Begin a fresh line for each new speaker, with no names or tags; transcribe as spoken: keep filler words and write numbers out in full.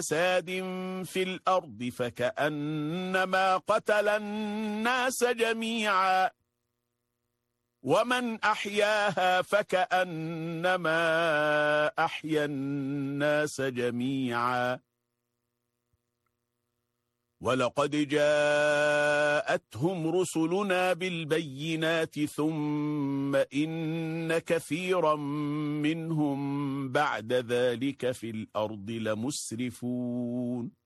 فساد في الأرض فكأنما قتل الناس جميعا ومن أحياها فكأنما أحيا الناس جميعا ولقد جاءتهم رسلنا بالبينات ثم إن كثيرا منهم بعد ذلك في الأرض لمسرفون